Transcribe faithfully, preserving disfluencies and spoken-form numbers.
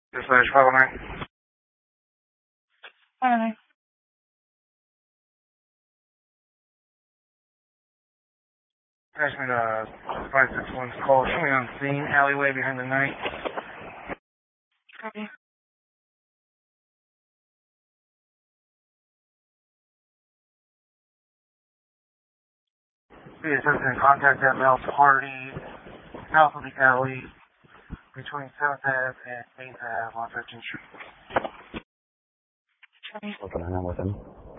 This is five oh nine. five oh nine. Guys made a five six one call. Show me on scene, alleyway behind the night. Copy. Be assistant in contact at Mel Party, south of the alley, between seventh Ave and eighth Ave on fifteenth Street. Copy. What's going on with him?